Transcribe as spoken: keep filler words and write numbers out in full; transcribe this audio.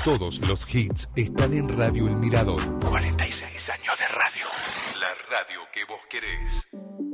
Todos los hits están en Radio El Mirador. cuarenta y seis años de radio. La radio que vos querés.